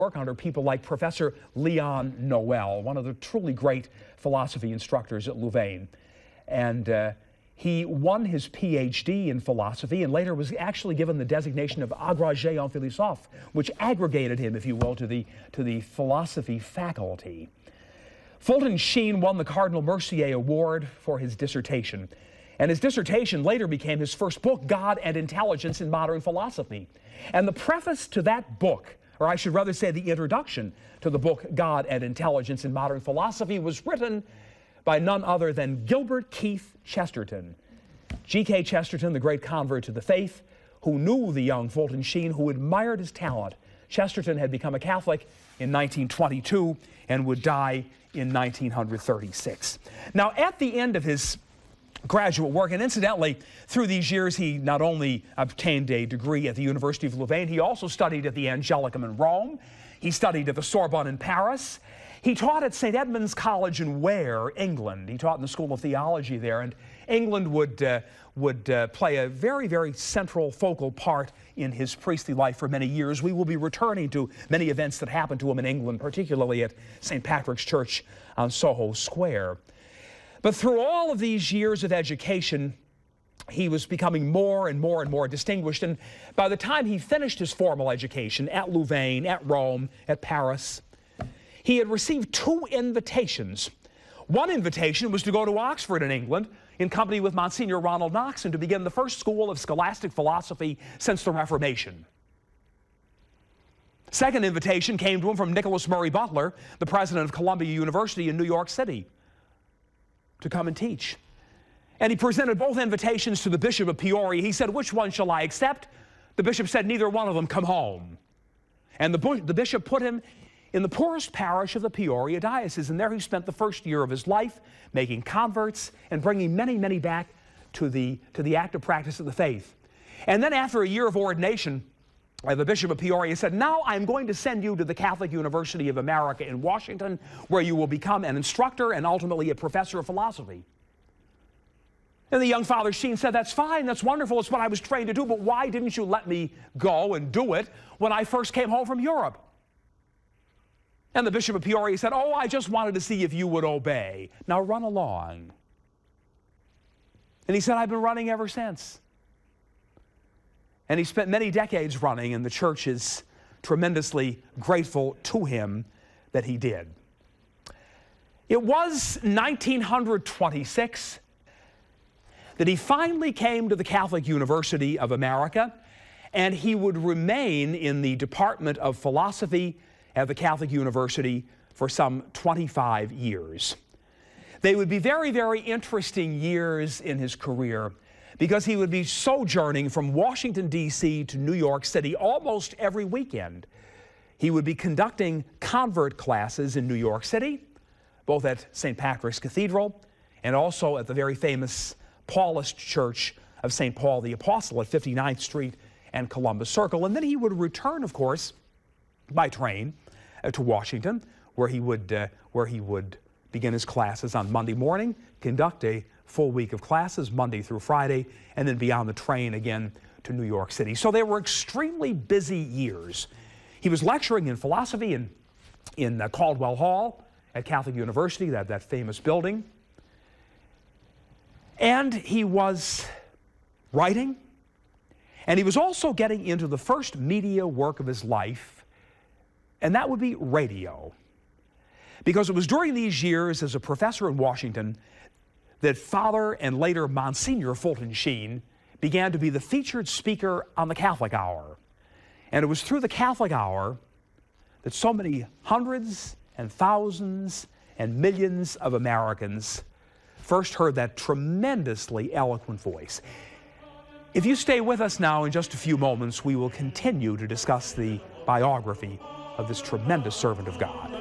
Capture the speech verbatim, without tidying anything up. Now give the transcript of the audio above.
work under people like Professor Leon Noel, one of the truly great philosophy instructors at Louvain. And uh, he won his P H D in philosophy and later was actually given the designation of agrégé en philosophe, which aggregated him, if you will, to the, to the philosophy faculty. Fulton Sheen won the Cardinal Mercier Award for his dissertation. And his dissertation later became his first book, God and Intelligence in Modern Philosophy. And the preface to that book, or I should rather say the introduction to the book, God and Intelligence in Modern Philosophy, was written by none other than Gilbert Keith Chesterton. G K Chesterton, the great convert to the faith, who knew the young Fulton Sheen, who admired his talent. Chesterton had become a Catholic in nineteen twenty-two and would die in nineteen thirty-six. Now, at the end of his graduate work, and incidentally, through these years, he not only obtained a degree at the University of Louvain, he also studied at the Angelicum in Rome. He studied at the Sorbonne in Paris. He taught at Saint Edmund's College in Ware, England. He taught in the School of Theology there, and England would, uh, would uh, play a very, very central focal part in his priestly life for many years. We will be returning to many events that happened to him in England, particularly at Saint Patrick's Church on Soho Square. But through all of these years of education, he was becoming more and more and more distinguished. And by the time he finished his formal education at Louvain, at Rome, at Paris, he had received two invitations. One invitation was to go to Oxford in England in company with Monsignor Ronald Knox and to begin the first school of scholastic philosophy since the Reformation. Second invitation came to him from Nicholas Murray Butler, the president of Columbia University in New York City, to come and teach. And he presented both invitations to the Bishop of Peoria. He said, "Which one shall I accept?" The bishop said, "Neither one of them, come home." And the, the bishop put him in the poorest parish of the Peoria diocese, and there he spent the first year of his life making converts and bringing many, many back to the, to the active practice of the faith. And then after a year of ordination, uh, the Bishop of Peoria said, "Now I'm going to send you to the Catholic University of America in Washington, where you will become an instructor and ultimately a professor of philosophy." And the young Father Sheen said, "That's fine, that's wonderful, it's what I was trained to do, but why didn't you let me go and do it when I first came home from Europe?" And the Bishop of Peoria said, "Oh, I just wanted to see if you would obey. Now run along." And he said, "I've been running ever since." And he spent many decades running, and the church is tremendously grateful to him that he did. It was nineteen twenty-six that he finally came to the Catholic University of America, and he would remain in the Department of Philosophy at the Catholic University for some twenty-five years. They would be very, very interesting years in his career because he would be sojourning from Washington, D C to New York City almost every weekend. He would be conducting convert classes in New York City, both at Saint Patrick's Cathedral and also at the very famous Paulist Church of Saint Paul the Apostle at fifty-ninth Street and Columbus Circle. And then he would return, of course, by train uh, to Washington, where he would uh, where he would begin his classes on Monday morning, conduct a full week of classes Monday through Friday, and then be on the train again to New York City. So they were extremely busy years. He was lecturing in philosophy in in uh, Caldwell Hall at Catholic University, that that famous building, and he was writing, and he was also getting into the first media work of his life, and that would be radio. Because it was during these years as a professor in Washington that Father and later Monsignor Fulton Sheen began to be the featured speaker on the Catholic Hour. And it was through the Catholic Hour that so many hundreds and thousands and millions of Americans first heard that tremendously eloquent voice. If you stay with us now, in just a few moments, we will continue to discuss the biography of this tremendous servant of God.